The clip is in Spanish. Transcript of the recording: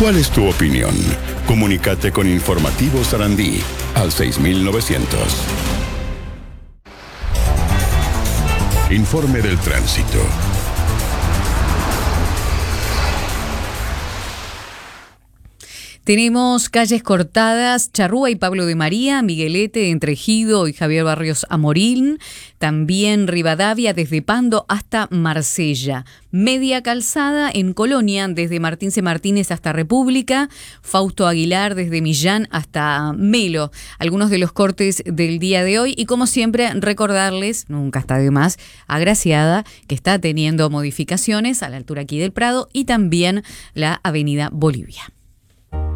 ¿Cuál es tu opinión? Comunícate con Informativo Sarandí al 6900. Informe del tránsito. Tenemos calles cortadas, Charrúa y Pablo de María, Miguelete entre Ejido y Javier Barrios Amorín, también Rivadavia desde Pando hasta Marsella, media calzada en Colonia desde Martín C. Martínez hasta República, Fausto Aguilar desde Millán hasta Melo, algunos de los cortes del día de hoy y como siempre recordarles, nunca está de más, Agraciada que está teniendo modificaciones a la altura aquí del Prado y también la Avenida Bolivia.